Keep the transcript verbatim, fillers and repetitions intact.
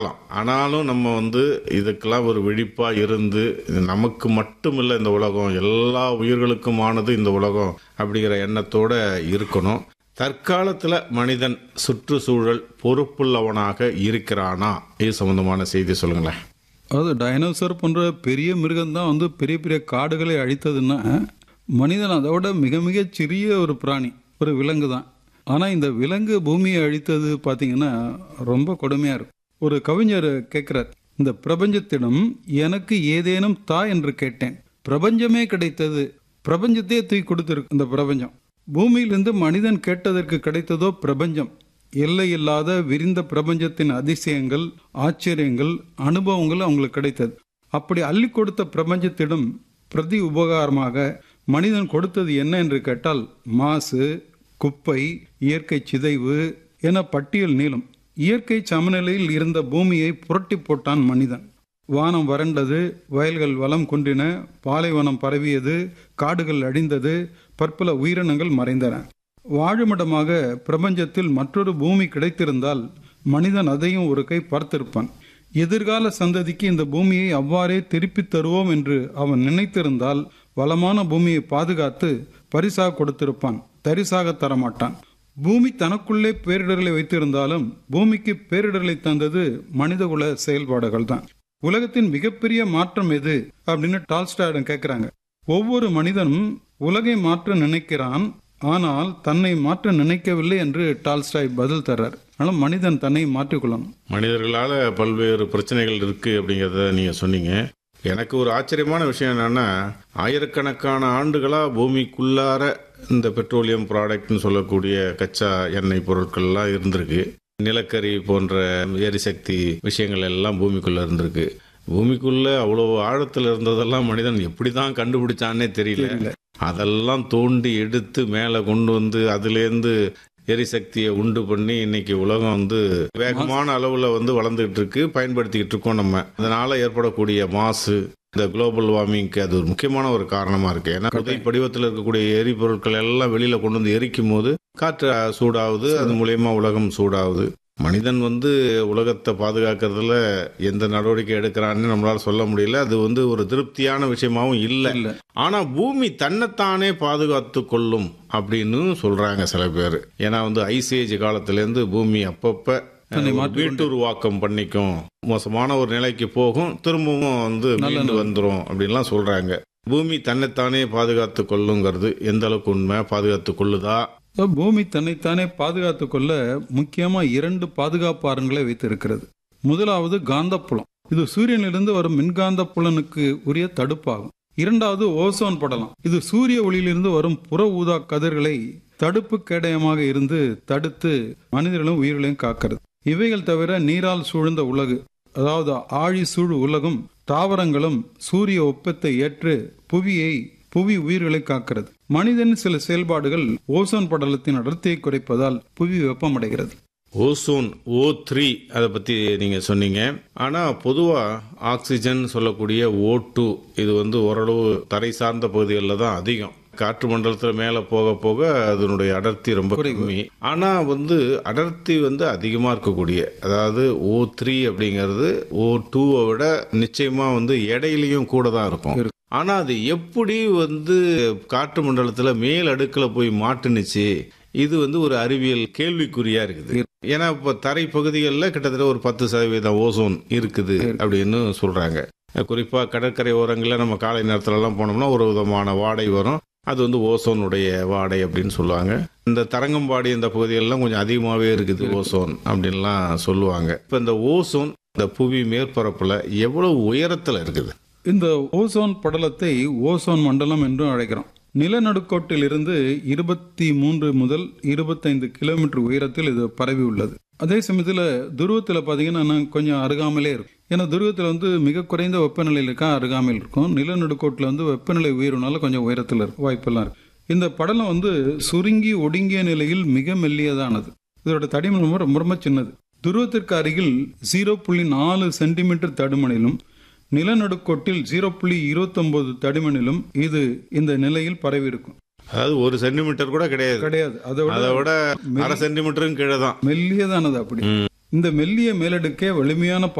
ஆனாலும் நம்ம வந்து இதுக்கெல்லாம் ஒரு விழிப்பா இருந்து இது நமக்கு மட்டும் இல்லை இந்த உலகம், எல்லா உயிர்களுக்குமானது இந்த உலகம் அப்படிங்கிற எண்ணத்தோட இருக்கணும். தற்காலத்தில் மனிதன் சுற்றுச்சூழல் பொறுப்புள்ளவனாக இருக்கிறானா? இது சம்பந்தமான செய்தி சொல்லுங்களேன். அதாவது டைனோசர் போன்ற பெரிய மிருகம்தான் வந்து பெரிய பெரிய காடுகளை அழித்ததுன்னா, மனிதன் அதோட மிக மிக சிறிய ஒரு பிராணி, ஒரு விலங்கு தான். ஆனால் இந்த விலங்கு பூமியை அழித்தது பார்த்தீங்கன்னா ரொம்ப கொடுமையாக இருக்கும். ஒரு கவிஞர் கேட்குறார், இந்த பிரபஞ்சத்திடம் எனக்கு ஏதேனும் தா என்று கேட்டேன், பிரபஞ்சமே கிடைத்தது, பிரபஞ்சத்தையே தூக்கி கொடுத்துருக்கு இந்த பிரபஞ்சம். பூமியிலிருந்து மனிதன் கேட்டதற்கு கிடைத்ததோ பிரபஞ்சம். எல்லை இல்லாத விரிந்த பிரபஞ்சத்தின் அதிசயங்கள், ஆச்சரியங்கள், அனுபவங்கள் அவங்களுக்கு கிடைத்தது. அப்படி அள்ளி கொடுத்த பிரபஞ்சத்திடம் பிரதி உபகாரமாக மனிதன் கொடுத்தது என்ன என்று கேட்டால், மாசு, குப்பை, இயற்கை சிதைவு என பட்டியல் நீளும். இயற்கை சமநிலையில் இருந்த பூமியை புரட்டி போட்டான் மனிதன். வானம் வறண்டது, வயல்கள் வளம் குன்றின, பாலைவனம் பரவியது, காடுகள் அழிந்தது, பற்பல உயிரினங்கள் மறைந்தன. வாழுமிடமாக பிரபஞ்சத்தில் மற்றொரு பூமி கிடைத்திருந்தால் மனிதன் அதையும் ஒரு கை பார்த்திருப்பான். எதிர்கால சந்ததிக்கு இந்த பூமியை அவ்வாறே திருப்பி தருவோம் என்று அவன் நினைத்திருந்தால் வளமான பூமியை பாதுகாத்து பரிசாக கொடுத்திருப்பான், தரிசாக தரமாட்டான். பூமி தனக்குள்ளே பேரிடர்களை வைத்திருந்தாலும் பூமிக்கு பேரிடர்களை தந்தது மனிதகுல செயல்பாடுகள் தான். உலகத்தின் மிகப்பெரிய மாற்றம் எது அப்படின்னு டால்ஸ்டாயிடம் கேட்கிறாங்க. ஒவ்வொரு மனிதனும் உலகை மாற்ற நினைக்கிறான், ஆனால் தன்னை மாற்ற நினைக்கவில்லை என்று டால்ஸ்டாய் பதில் தர்றார். ஆனால் மனிதன் தன்னை மாற்றிக்கொள்ளணும். மனிதர்களால் பல்வேறு பிரச்சனைகள் இருக்குது அப்படிங்கிறத நீங்கள் சொன்னீங்க. எனக்கு ஒரு ஆச்சரியமான விஷயம் என்னென்னா, ஆயிரக்கணக்கான ஆண்டுகளாக பூமிக்குள்ளார இந்த பெட்ரோலியம் ப்ராடக்ட்னு சொல்லக்கூடிய கச்சா எண்ணெய் பொருட்கள்லாம் இருந்திருக்கு. நிலக்கரி போன்ற எரிசக்தி விஷயங்கள் எல்லாம் பூமிக்குள்ளே இருந்திருக்கு. பூமிக்குள்ளே அவ்வளோ ஆழத்தில் இருந்ததெல்லாம் மனிதன் எப்படி தான் கண்டுபிடிச்சான்னே தெரியல. அதெல்லாம் தோண்டி எடுத்து மேலே கொண்டு வந்து அதுலேருந்து எரிசக்தியை உண்டு பண்ணி இன்னைக்கு உலகம் வந்து வேகமான அளவில் வந்து வளர்ந்துகிட்டு இருக்கு, பயன்படுத்திக்கிட்டு இருக்கோம் நம்ம. அதனால ஏற்படக்கூடிய மாசு, இந்த குளோபல் வார்மிங்க்கு அது ஒரு முக்கியமான ஒரு காரணமாக இருக்கு. ஏன்னா புதை படிவத்தில் இருக்கக்கூடிய எரிபொருட்கள் எல்லாம் வெளியில கொண்டு வந்து எரிக்கும் போது காற்று சூடாகுது, அது மூலயமா உலகம் சூடாகுது. மனிதன் வந்து உலகத்தை பாதுகாக்கிறதுல எந்த நடவடிக்கை எடுக்கிறான்னு நம்மளால சொல்ல முடியல. அது வந்து ஒரு திருப்தியான விஷயமாவும் இல்லை. ஆனா பூமி தன்னைத்தானே பாதுகாத்து கொள்ளும் அப்படின்னு சொல்றாங்க சில பேர். ஏன்னா வந்து ஐசேஜ் காலத்திலேருந்து பூமி அப்பப்ப வீட்டுருவாக்கம் பண்ணிக்கும், மோசமான ஒரு நிலைக்கு போகும், திரும்பவும் வந்து மீண்டு வந்துடும் அப்படின்லாம் சொல்றாங்க. பூமி தன்னைத்தானே பாதுகாத்து கொள்ளுங்கிறது எந்த அளவுக்கு உண்மை? பாதுகாத்து கொள்ளுதா? பூமி தன்னைத்தானே பாதுகாத்து கொள்ள முக்கியமா இரண்டு பாதுகாப்பு அரண்களை வைத்திருக்கிறது. முதலாவது காந்தப்புலம். இது சூரியனிலிருந்து வரும் மின்காந்த புலனுக்கு உரிய தடுப்பாகும். இரண்டாவது ஓசோன் படலம். இது சூரிய ஒளியிலிருந்து வரும் புற ஊதா கதிர்களை தடுப்பு கேடயமாக இருந்து தடுத்து மனிதர்களும் உயிர்களையும் காக்கிறது. இவைகள் தவிர நீரால் சூழ்ந்த உலகு, அதாவது ஆழி சூழ் உலகம், தாவரங்களும் சூரிய ஒப்பத்தை ஏற்று புவியை புவி உயிர்களை காக்கிறது. மனிதன் சில செயல்பாடுகள் ஓசோன் படலத்தின் அடர்த்தியை குறைப்பதால் புவி வெப்பமடைகிறது. ஓசோன் ஓ த்ரீ அதை பற்றி நீங்கள் சொன்னீங்க. ஆனால் பொதுவாக ஆக்சிஜன் சொல்லக்கூடிய ஓ டூ இது வந்து ஓரளவு தரை சார்ந்த பகுதிகளில் தான் அதிகம். காற்று மண்டலத்தில் மேலே போக போக அதனுடைய அடர்த்தி ரொம்ப கம்மி. ஆனால் வந்து அடர்த்தி வந்து அதிகமாக இருக்கக்கூடிய, அதாவது ஓ த்ரீ அப்படிங்கிறது ஓ டூவை விட நிச்சயமாக வந்து எடையிலையும் கூட தான் இருக்கும். ஆனா அது எப்படி வந்து காற்று மண்டலத்துல மேல் அடுக்குல போய் மாட்டுனுச்சு, இது வந்து ஒரு அறிவியல் கேள்விக்குறியா இருக்குது. ஏன்னா இப்ப தரை பகுதிகளில் கிட்டத்தட்ட ஒரு பத்து சதவீதம் ஓசோன் இருக்குது அப்படின்னு சொல்றாங்க. குறிப்பா கடற்கரை ஓரங்களில் நம்ம காலை நேரத்துல எல்லாம் போனோம்னா ஒரு விதமான வாடை வரும், அது வந்து ஓசோனுடைய வாடை அப்படின்னு சொல்லுவாங்க. இந்த தரங்கம்பாடி இந்த பகுதிகளெல்லாம் கொஞ்சம் அதிகமாகவே இருக்குது ஓசோன் அப்படின்லாம் சொல்லுவாங்க. இப்போ இந்த ஓசோன் இந்த புவி மேற்பரப்புல எவ்வளவு உயரத்துல இருக்குது? இந்த ஓசோன் படலத்தை ஓசோன் மண்டலம் என்றும் அழைக்கிறோம். நிலநடுக்கோட்டில் இருந்து இருபத்தி மூன்று முதல் இருபத்தைந்து கிலோமீட்டர் உயரத்தில் இது பரவி உள்ளது. அதே சமயத்தில் துருவத்தில் பார்த்தீங்கன்னா கொஞ்சம் அருகாமலே இருக்கும். ஏன்னா துருவத்தில் வந்து மிக குறைந்த வெப்பநிலையில் இருக்கா அருகாமையில் இருக்கும். நிலநடுக்கோட்டில் வந்து வெப்பநிலை உயர்வுனால கொஞ்சம் உயரத்தில் இருக்கும் வாய்ப்பெல்லாம் இருக்கு. இந்த படலம் வந்து சுருங்கி ஒடுங்கிய நிலையில் மிக மெல்லியதானது. இதோட தடிமன் ரொம்ப ரொம்ப சின்னது. துருவத்திற்கு அருகில் ஜீரோ புள்ளி நாலு சென்டிமீட்டர் தடிமனிலும் நிலநடுக்கோட்டில் ஜீரோ புள்ளி இருபத்தி ஒன்பது தடிமனிலும் இது இந்த நிலையில் பரவி இருக்கும். அதாவது ஒரு சென்டிமீட்டர் கூட கிடையாது கிடையாது அதை விட அரை சென்டிமீட்டரும் கீழே தான் மெல்லியதானது. அப்படி இந்த மெல்லிய மேலடுக்கே வலிமையான